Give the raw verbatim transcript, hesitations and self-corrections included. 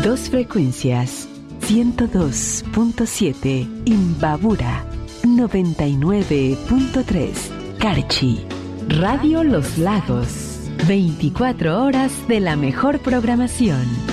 Dos frecuencias. ciento dos punto siete Imbabura. noventa y nueve punto tres Carchi. Radio Los Lagos. veinticuatro horas de la mejor programación.